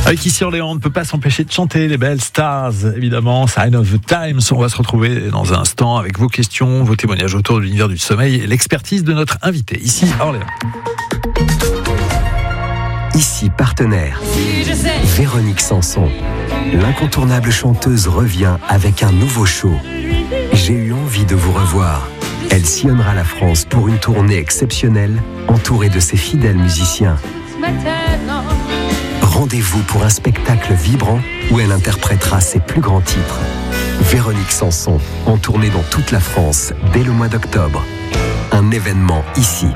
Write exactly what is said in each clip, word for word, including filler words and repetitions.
Avec ici Orléans, on ne peut pas s'empêcher de chanter les belles stars, évidemment, Sign of the Times. On va se retrouver dans un instant avec vos questions, vos témoignages autour de l'univers du sommeil et l'expertise de notre invité, ici Orléans. Ici partenaire, Véronique Sanson. L'incontournable chanteuse revient avec un nouveau show. J'ai eu envie de vous revoir. Elle sillonnera la France pour une tournée exceptionnelle, entourée de ses fidèles musiciens. Rendez-vous pour un spectacle vibrant où elle interprétera ses plus grands titres. Véronique Sanson, en tournée dans toute la France dès le mois d'octobre. Un événement ici.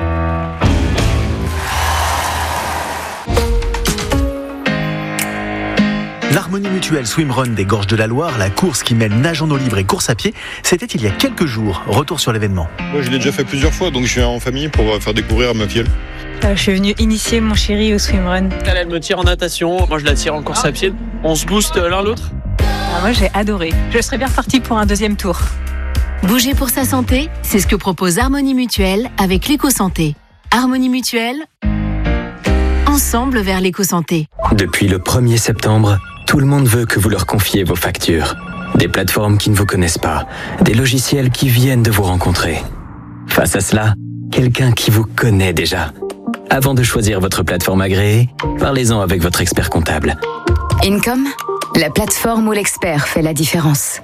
L'Harmonie Mutuelle Swimrun des Gorges de la Loire, la course qui mêle nage en eau libre et course à pied, c'était il y a quelques jours. Retour sur l'événement. Moi, je l'ai déjà fait plusieurs fois, donc je suis en famille pour faire découvrir à ma fille. Euh, je suis venue initier mon chéri au swimrun. Elle, elle me tire en natation, moi je la tire en course à pied. On se booste l'un l'autre. Ah, moi j'ai adoré. Je serais bien repartie pour un deuxième tour. Bouger pour sa santé, c'est ce que propose Harmonie Mutuelle avec l'éco-santé. Harmonie Mutuelle, ensemble vers l'éco-santé. Depuis le premier septembre, tout le monde veut que vous leur confiez vos factures. Des plateformes qui ne vous connaissent pas, des logiciels qui viennent de vous rencontrer. Face à cela, quelqu'un qui vous connaît déjà. Avant de choisir votre plateforme agréée, parlez-en avec votre expert comptable. Income, la plateforme où l'expert fait la différence.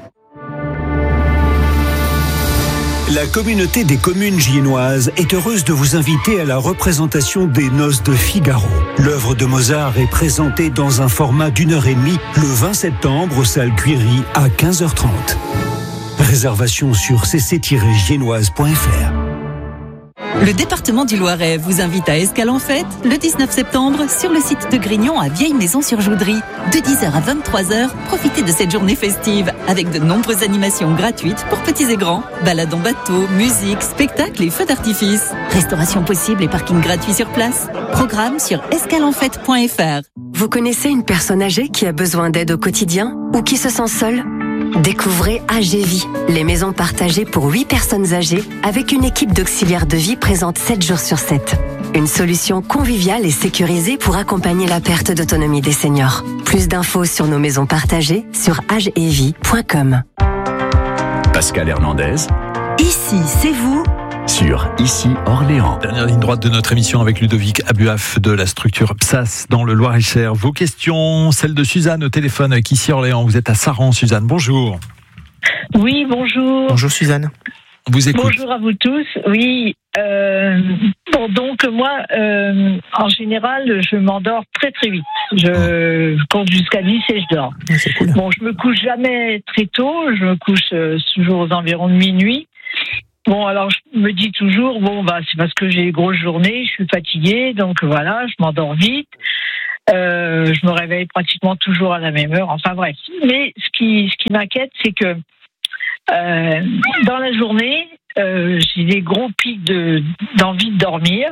La communauté des communes giennoises est heureuse de vous inviter à la représentation des Noces de Figaro. L'œuvre de Mozart est présentée dans un format d'une heure et demie le vingt septembre aux salles Cuiry à quinze heures trente. Réservation sur c c tiret giennoise point f r. Le département du Loiret vous invite à Escale en Fête le dix-neuf septembre sur le site de Grignon à Vieille-Maison-sur-Joudry. De dix heures à vingt-trois heures, profitez de cette journée festive avec de nombreuses animations gratuites pour petits et grands. Balades en bateau, musique, spectacles et feux d'artifice. Restauration possible et parking gratuit sur place. Programme sur escale en fête point f r. Vous connaissez une personne âgée qui a besoin d'aide au quotidien ou qui se sent seule ? Découvrez A G Vie, les maisons partagées pour huit personnes âgées avec une équipe d'auxiliaires de vie présente sept jours sur sept. Une solution conviviale et sécurisée pour accompagner la perte d'autonomie des seniors. Plus d'infos sur nos maisons partagées sur age et vie point com. Pascal Hernandez. Ici, c'est vous. Sur Ici Orléans. Dernière ligne droite de notre émission avec Ludovic Abuaf de la structure P S A S dans le Loir-et-Cher. Vos questions, celle de Suzanne au téléphone avec Ici Orléans. Vous êtes à Saran, Suzanne. Bonjour. Oui, bonjour. Bonjour Suzanne. On vous écoute. Bonjour à vous tous. Oui, euh, bon, donc moi, euh, en général, je m'endors très très vite. Je compte jusqu'à dix et je dors. Ah, c'est cool. Bon, je me couche jamais très tôt. Je me couche euh, toujours aux environs de minuit. Bon, alors je me dis toujours, bon, bah c'est parce que j'ai une grosse journée, je suis fatiguée, donc voilà, je m'endors vite. Euh, je me réveille pratiquement toujours à la même heure. Enfin bref. Mais ce qui, ce qui m'inquiète, c'est que euh, dans la journée, euh, j'ai des gros pics de, d'envie de dormir.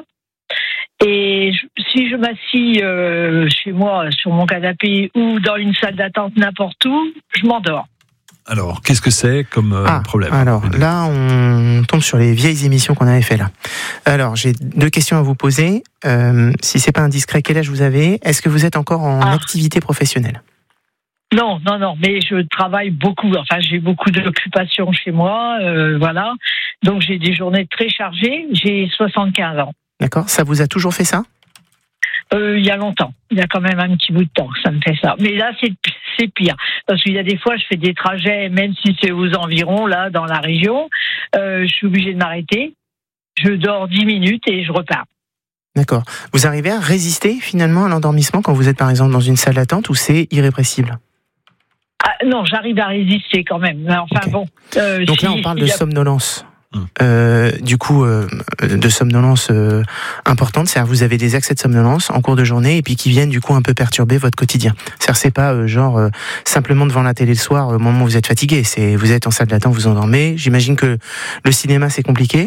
Et je, si je m'assis euh, chez moi, sur mon canapé ou dans une salle d'attente n'importe où, je m'endors. Alors, qu'est-ce que c'est comme euh, ah, problème ? Alors, là, on tombe sur les vieilles émissions qu'on avait fait là. Alors, j'ai deux questions à vous poser. Euh, si c'est pas indiscret, quel âge vous avez ? Est-ce que vous êtes encore en ah. activité professionnelle ? Non, non, non, mais je travaille beaucoup. Enfin, j'ai beaucoup d'occupations chez moi, euh, voilà. Donc, j'ai des journées très chargées. J'ai soixante-quinze ans. D'accord. Ça vous a toujours fait ça ? Euh, il y a longtemps. Il y a quand même un petit bout de temps que ça me fait ça. Mais là, c'est, c'est pire. Parce qu'il y a des fois, je fais des trajets, même si c'est aux environs, là, dans la région. Euh, je suis obligée de m'arrêter. Je dors dix minutes et je repars. D'accord. Vous arrivez à résister, finalement, à l'endormissement quand vous êtes, par exemple, dans une salle d'attente ou c'est irrépressible ? Ah, non, j'arrive à résister quand même. Mais enfin, okay. bon. Euh, Donc si, là, on parle si de a... somnolence. Euh, du coup, euh, de somnolence euh, importante, c'est-à-dire vous avez des accès de somnolence en cours de journée et puis qui viennent du coup un peu perturber votre quotidien. C'est-à-dire c'est pas euh, genre euh, simplement devant la télé le soir au moment où vous êtes fatigué. C'est vous êtes en salle d'attente, vous endormez. J'imagine que le cinéma c'est compliqué.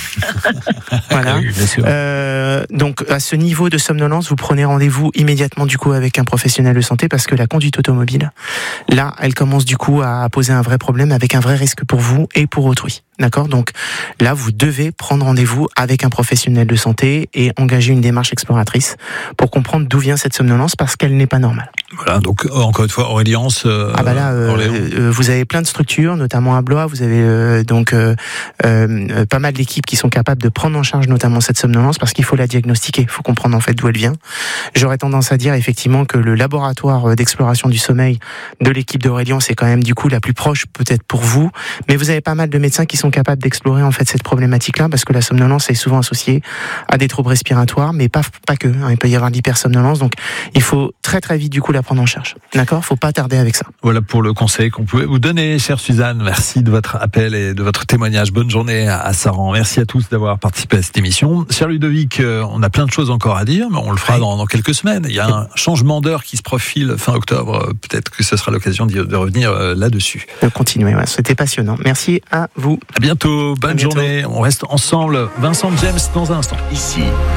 Voilà. Oui, bien sûr. Euh, donc à ce niveau de somnolence, vous prenez rendez-vous immédiatement du coup avec un professionnel de santé parce que la conduite automobile, là, elle commence du coup à poser un vrai problème avec un vrai risque pour vous et pour autrui. D'accord ? Donc là, vous devez prendre rendez-vous avec un professionnel de santé et engager une démarche exploratrice pour comprendre d'où vient cette somnolence, parce qu'elle n'est pas normale. Voilà, donc encore une fois, Auréliance. Euh, ah bah là, euh, euh, vous avez plein de structures, notamment à Blois. Vous avez euh, donc euh, euh, pas mal d'équipes qui sont capables de prendre en charge notamment cette somnolence, parce qu'il faut la diagnostiquer, il faut comprendre en fait d'où elle vient. J'aurais tendance à dire effectivement que le laboratoire d'exploration du sommeil de l'équipe d'Auréliance est quand même du coup la plus proche peut-être pour vous, mais vous avez pas mal de médecins qui sont capables d'explorer en fait cette problématique-là, parce que la somnolence est souvent associée à des troubles respiratoires, mais pas pas que. Hein, il peut y avoir de l'hypersomnolence, donc il faut très très vite du coup la prendre en charge. D'accord ? Faut pas tarder avec ça. Voilà pour le conseil qu'on pouvait vous donner, chère Suzanne. Merci de votre appel et de votre témoignage. Bonne journée à Saran. Merci à tous d'avoir participé à cette émission. Cher Ludovic, on a plein de choses encore à dire, mais on le fera dans, dans quelques semaines. Il y a un changement d'heure qui se profile fin octobre. Peut-être que ce sera l'occasion de revenir là-dessus. De continuer. Ouais. C'était passionnant. Merci à vous. À bientôt. Bonne à bientôt. journée. On reste ensemble. Vincent James dans un instant. Ici.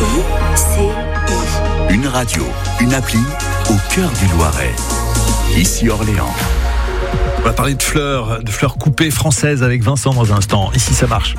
Une radio, une appli au cœur du Loiret. Ici Orléans. On va parler de fleurs, de fleurs coupées françaises avec Vincent dans un instant. Ici, ça marche.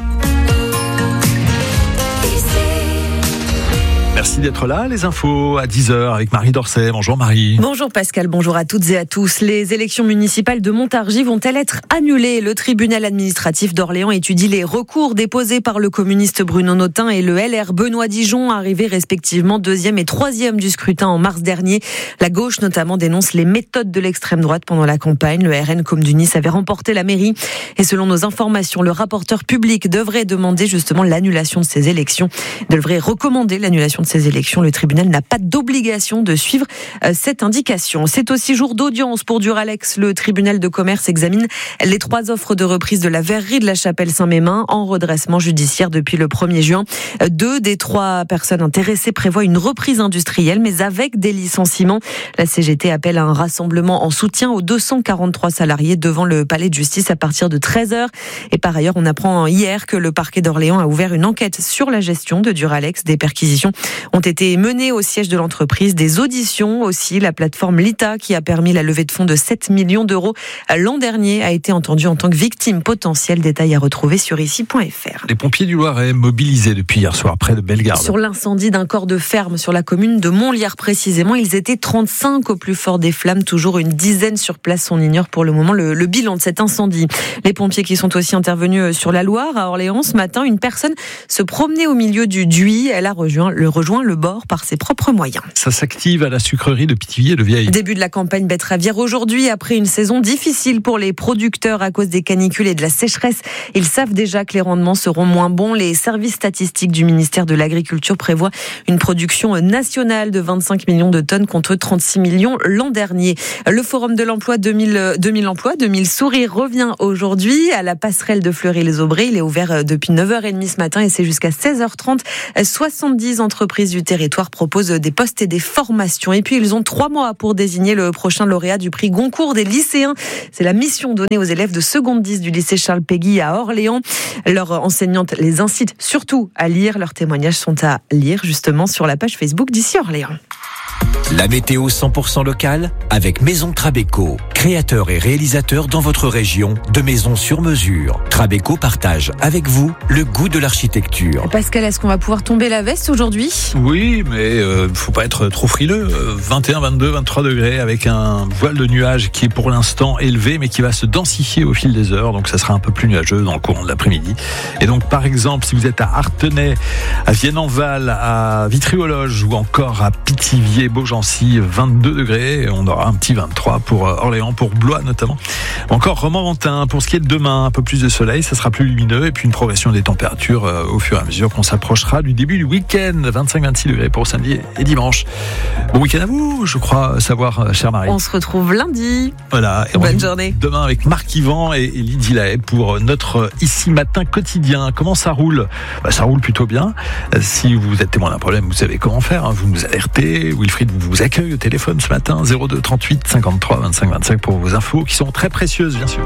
Merci d'être là. Les infos à dix heures avec Marie Dorset. Bonjour Marie. Bonjour Pascal, bonjour à toutes et à tous. Les élections municipales de Montargis vont-elles être annulées ? Le tribunal administratif d'Orléans étudie les recours déposés par le communiste Bruno Notin et le L R Benoît Dijon, arrivés respectivement deuxième et troisième du scrutin en mars dernier. La gauche notamment dénonce les méthodes de l'extrême droite pendant la campagne. Le R N comme du Nice avait remporté la mairie. Et selon nos informations, le rapporteur public devrait demander justement l'annulation de ces élections, devrait recommander l'annulation de ces élections. Le tribunal n'a pas d'obligation de suivre euh, cette indication. C'est aussi jour d'audience pour Duralex. Le tribunal de commerce examine les trois offres de reprise de la verrerie de la Chapelle-Saint-Mémin en redressement judiciaire depuis le premier juin. Deux des trois personnes intéressées prévoient une reprise industrielle, mais avec des licenciements. La C G T appelle à un rassemblement en soutien aux deux cent quarante-trois salariés devant le palais de justice à partir de treize heures. Et par ailleurs, on apprend hier que le parquet d'Orléans a ouvert une enquête sur la gestion de Duralex. Des perquisitions ont été menées au siège de l'entreprise. Des auditions aussi. La plateforme Lita, qui a permis la levée de fonds de sept millions d'euros l'an dernier, a été entendue en tant que victime potentielle. Détail à retrouver sur ici point f r. Les pompiers du Loiret mobilisés depuis hier soir près de Bellegarde. Sur l'incendie d'un corps de ferme sur la commune de Montliard précisément, ils étaient trente-cinq au plus fort des flammes. Toujours une dizaine sur place. On ignore pour le moment le, le bilan de cet incendie. Les pompiers qui sont aussi intervenus sur la Loire, à Orléans, ce matin, une personne se promenait au milieu du Duy. Elle a rejoint le, rejoint le bord par ses propres moyens. Ça s'active à la sucrerie de Pithiviers de Vieille. Début de la campagne betteravière aujourd'hui, après une saison difficile pour les producteurs à cause des canicules et de la sécheresse. Ils savent déjà que les rendements seront moins bons. Les services statistiques du ministère de l'Agriculture prévoient une production nationale de vingt-cinq millions de tonnes contre trente-six millions l'an dernier. Le Forum de l'emploi deux mille, deux mille emplois, deux mille sourires revient aujourd'hui à la passerelle de Fleury-les-Aubrais. Il est ouvert depuis neuf heures trente ce matin et c'est jusqu'à seize heures trente. soixante-dix entreprises du territoire proposent des postes et des formations. Et puis ils ont trois mois pour désigner le prochain lauréat du prix Goncourt des lycéens. C'est la mission donnée aux élèves de seconde dix du lycée Charles Péguy à Orléans. Leurs enseignantes les incitent surtout à lire. Leurs témoignages sont à lire justement sur la page Facebook d'Ici Orléans. La météo cent pour cent locale avec Maison Trabeco, créateur et réalisateur dans votre région de maisons sur mesure. Trabeco partage avec vous le goût de l'architecture. Pascal, est-ce qu'on va pouvoir tomber la veste aujourd'hui ? Oui, mais il euh, ne faut pas être trop frileux. vingt et un, vingt-deux, vingt-trois degrés avec un voile de nuages qui est pour l'instant élevé mais qui va se densifier au fil des heures. Donc ça sera un peu plus nuageux dans le courant de l'après-midi. Et donc par exemple, si vous êtes à Artenay, à Vienne-en-Val, à Vitry-aux-Loges ou encore à Pithiviers, Beaugency, vingt-deux degrés. On aura un petit vingt-trois pour Orléans, pour Blois notamment. Encore Romorantin. Pour ce qui est de demain, un peu plus de soleil, ça sera plus lumineux et puis une progression des températures euh, au fur et à mesure qu'on s'approchera du début du week-end. vingt-cinq à vingt-six degrés pour samedi et dimanche. Bon week-end à vous, je crois savoir, chère Marie. On se retrouve lundi. Voilà. Et bonne journée. Demain avec Marc Yvan et Lydie Lahaye pour notre Ici Matin quotidien. Comment ça roule ? Bah, ça roule plutôt bien. Si vous êtes témoin d'un problème, vous savez comment faire. Vous nous alertez. Wilfried vous accueille au téléphone ce matin. zéro deux trente-huit cinquante-trois vingt-cinq vingt-cinq pour vos infos qui sont très précieuses, bien sûr.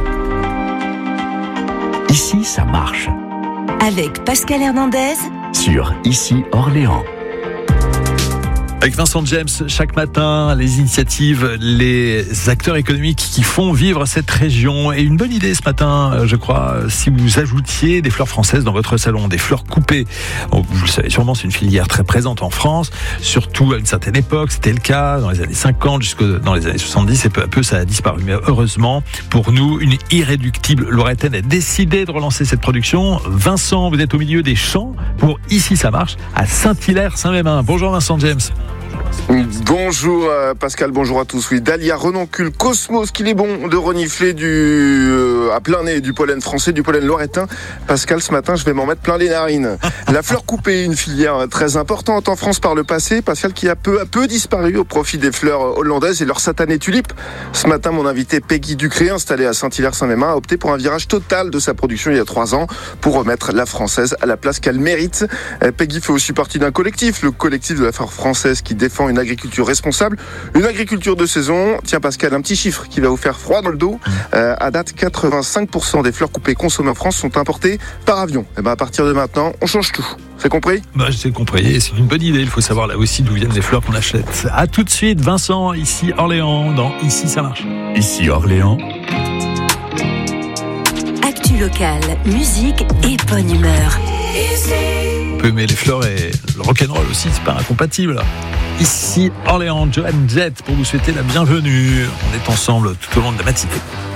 Ici, ça marche. Avec Pascal Hernandez sur Ici Orléans. Avec Vincent James, chaque matin, les initiatives, les acteurs économiques qui font vivre cette région. Et une bonne idée ce matin, je crois, si vous ajoutiez des fleurs françaises dans votre salon, des fleurs coupées. Bon, vous le savez sûrement, c'est une filière très présente en France, surtout à une certaine époque. C'était le cas dans les années cinquante jusque dans les années soixante-dix, et peu à peu ça a disparu. Mais heureusement, pour nous, une irréductible Lorettaine a décidé de relancer cette production. Vincent, vous êtes au milieu des champs pour Ici ça marche à Saint-Hilaire-Saint-Mémin. Bonjour Vincent James. Bonjour euh, Pascal, bonjour à tous. Oui, Dahlia, Renoncule, Cosmos, qu'il est bon de renifler du, euh, à plein nez du pollen français, du pollen loretain. Pascal, ce matin, je vais m'en mettre plein les narines. La fleur coupée, une filière très importante en France par le passé, Pascal, qui a peu à peu disparu au profit des fleurs hollandaises et leurs satanées tulipes. Ce matin, mon invité Peggy Ducré, installée à Saint-Hilaire-Saint-Mémin, a opté pour un virage total de sa production il y a trois ans pour remettre la française à la place qu'elle mérite. Peggy fait aussi partie d'un collectif, le collectif de la fleur française qui défend une agriculture responsable, une agriculture de saison. Tiens Pascal, un petit chiffre qui va vous faire froid dans le dos. Euh, à date, quatre-vingt-cinq pour cent des fleurs coupées consommées en France sont importées par avion. Et ben à partir de maintenant, on change tout. C'est compris ? Bah, j'ai compris, et c'est une bonne idée. Il faut savoir là aussi d'où viennent les fleurs qu'on achète. À tout de suite, Vincent, ici Orléans, dans Ici ça marche. Ici Orléans. Actu locale, musique et bonne humeur. On peut aimer les fleurs et le rock'n'roll aussi, c'est pas incompatible. Ici Orléans, Joan Jett pour vous souhaiter la bienvenue. On est ensemble tout au long de la matinée.